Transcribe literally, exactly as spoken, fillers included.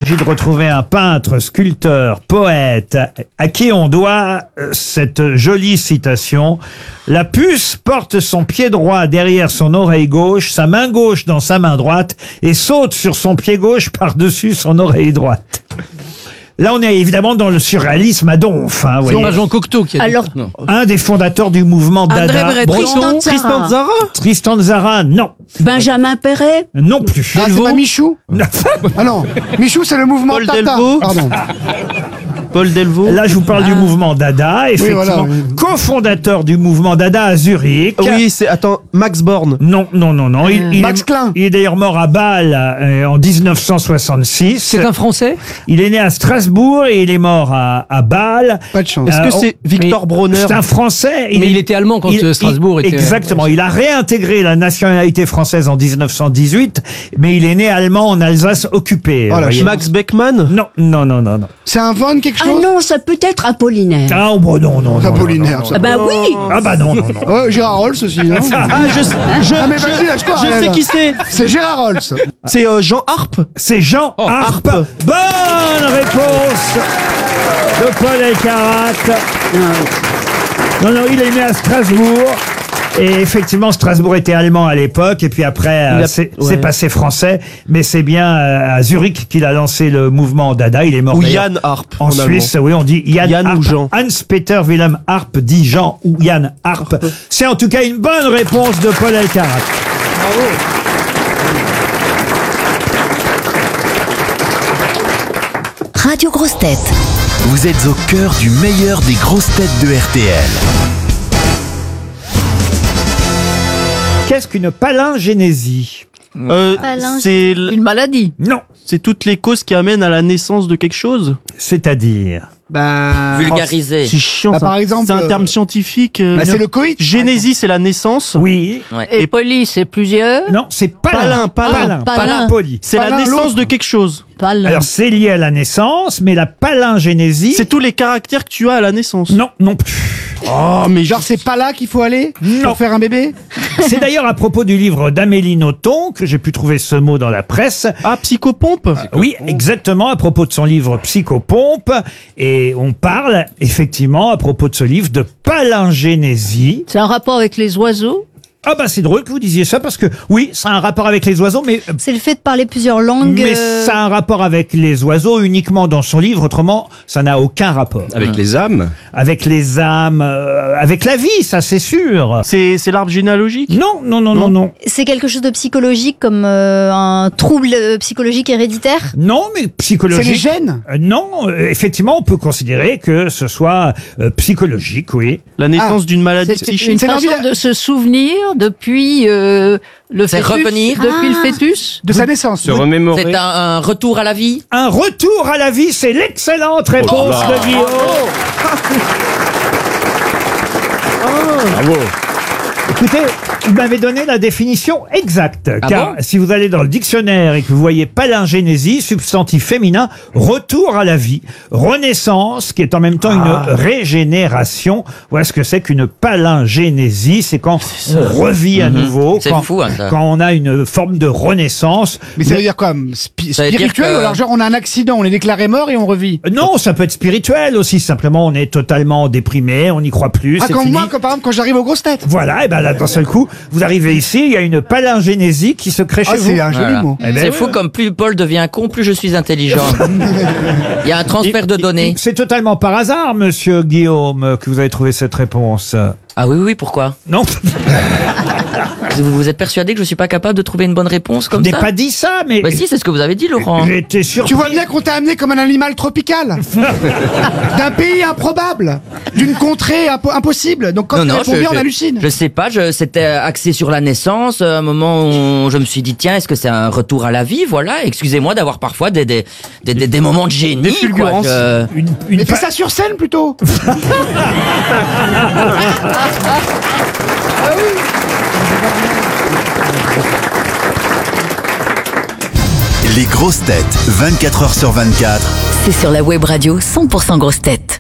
s'agit de retrouver un peintre, sculpteur, poète, à qui on doit cette jolie citation. La puce porte son pied droit derrière son oreille gauche, sa main gauche dans sa main droite et saute sur son pied gauche par-dessus son oreille droite. Là, on est évidemment dans le surréalisme à donf. Hein, c'est pas Jean Cocteau qui a dit. Alors, non. Un des fondateurs du mouvement Dada. Tristan Tristan Tzara. Tristan Tzara, non. Benjamin Perret. Non plus. Ah, c'est pas Michou? Non. Ah non, Michou, c'est le mouvement Paul Tata. Delvaux. Pardon. Paul Delvaux. Là, je vous parle du mouvement Dada, effectivement. Oui, voilà, oui. Co-fondateur du mouvement Dada à Zurich. Oui, c'est attends, Max Born. Non, non, non, non. Il, il Max est, Klein. il est d'ailleurs mort à Bâle euh, en dix-neuf cent soixante-six. C'est un Français. Il est né à Strasbourg et il est mort à, à Bâle. Pas de chance. Est-ce Euh, que c'est Victor Bronner? C'est un Français. Mais est- il était allemand quand il- Strasbourg il- était. Exactement. Il a réintégré la nationalité française en dix-neuf cent dix-huit, mais il est né allemand en Alsace occupée. Oh, la vous voyez. Max Beckmann? Non, non, non, non, non. C'est un Von quelque Ah chose? non, ça peut être Apollinaire. Ah, bon, non, non, non. Apollinaire, non, non, ça. Ah bah oui. non. Ah bah non, non, non. Ouais, Gérard Rolls aussi, non? Ah, je, je, Ah, mais vas-y, lâche-toi, je Ariel. sais qui c'est. C'est Gérard Rolls. C'est euh, Jean Harpe. C'est Jean Harpe. Harpe. Bonne réponse de Paul Elkarat. Non, non, il est né à Strasbourg. Et effectivement, Strasbourg était allemand à l'époque, et puis après, Il euh, a- c'est ouais. c'est passé français. Mais c'est bien euh, à Zurich qu'il a lancé le mouvement Dada. Il est mort Ou d'ailleurs Yann Harpe. en Suisse. Oui, on dit Yann, Yann ou Harpe. Jean. Hans-Peter Wilhelm Harpe dit Jean ou Yann Harpe. C'est en tout cas une bonne réponse de Paul Elkarat. Radio Grosses Têtes. Vous êtes au cœur du meilleur des grosses têtes de R T L. Qu'est-ce qu'une palingénésie? Euh, Palin- c'est l- Une maladie. Non, c'est toutes les causes qui amènent à la naissance de quelque chose. c'est-à-dire... Bah. Vulgarisé. C'est chiant. Bah, ça. par exemple, c'est un euh, terme scientifique. euh, Bah, c'est le coït. Génésie, c'est la naissance. Oui. Et Poly, c'est plusieurs. Non, c'est palin. Palin, palin. Palin. Poli. C'est la Palin, naissance l'autre. de quelque chose. Palin. Alors, c'est lié à la naissance, mais la palingénésie... C'est tous les caractères que tu as à la naissance. Non, non plus. Oh, mais Genre, c'est pas là qu'il faut aller Non. pour faire un bébé? C'est d'ailleurs à propos du livre d'Amélie Nothomb que j'ai pu trouver ce mot dans la presse. Ah, psychopompe. Oui, exactement, à propos de son livre Psychopompe. Et on parle, effectivement, à propos de ce livre, de palingénésie. C'est un rapport avec les oiseaux. Ah bah c'est drôle que vous disiez ça, parce que oui, ça a un rapport avec les oiseaux, mais... C'est le fait de parler plusieurs langues. Mais euh, ça a un rapport avec les oiseaux uniquement dans son livre, autrement, ça n'a aucun rapport. Avec les âmes? Avec les âmes, euh, avec la vie, ça c'est sûr. C'est, c'est l'arbre généalogique? Non, non, non, non, non. C'est quelque chose de psychologique, comme euh, un trouble euh, psychologique héréditaire. Non, mais C'est psychologique. les gènes? Euh, non, euh, effectivement, on peut considérer que ce soit euh, psychologique, oui. La naissance Ah, d'une maladie C'est psychique? une C'est façon l'envie de- de se souvenir depuis euh, le C'est fœtus. revenir. Depuis Ah. le fœtus. De sa naissance. Se remémorer? C'est un, un retour à la vie. Un retour à la vie, c'est l'excellente réponse là. de Guillaume. Bravo. Écoutez, il m'avait donné la définition exacte. Ah car bon si vous allez dans le dictionnaire et que vous voyez palingénésie, substantif féminin, retour à la vie, renaissance, qui est en même temps Ah. une régénération. Voilà ce que c'est qu'une palingénésie. C'est quand on revit à nouveau, C'est quand, fou, hein, ça. quand on a une forme de renaissance. Mais ça veut dire quoi? spi- Ça veut dire Spirituel que- ou alors genre on a un accident, on est déclaré mort et on revit? Non, ça peut être spirituel aussi. Simplement, on est totalement déprimé, on n'y croit plus. Ah, c'est comme fini. moi, comme par exemple quand j'arrive aux grosses têtes. Voilà, et ben là, d'un seul coup, vous arrivez ici, il y a une palingénésie qui se crée Ah, chez vous. c'est un joli Voilà. mot. Eh ben, C'est oui, fou oui. comme plus Paul devient con, plus je suis intelligent. Il y a un transfert de données. C'est totalement par hasard, monsieur Guillaume, que vous avez trouvé cette réponse. Ah oui, oui, pourquoi? Non, Vous, vous êtes persuadé que je suis pas capable de trouver une bonne réponse je comme n'ai ça? pas dit ça, mais Bah si, c'est ce que vous avez dit, Laurent. j'ai été surpris. Tu vois bien qu'on t'a amené comme un animal tropical. D'un pays improbable. D'une contrée impo- impossible. Donc quand tu réponds bien, on hallucine. je sais pas, je, c'était axé sur la naissance, à un moment où je me suis dit, tiens, est-ce que c'est un retour à la vie? Voilà, excusez-moi d'avoir parfois des, des, des, des, des moments de génie. Des quoi. fulgurances. Je- Une, une Mais fais pa- ça sur scène plutôt. Les grosses têtes, vingt-quatre heures sur vingt-quatre. C'est sur la web radio cent pour cent grosses têtes.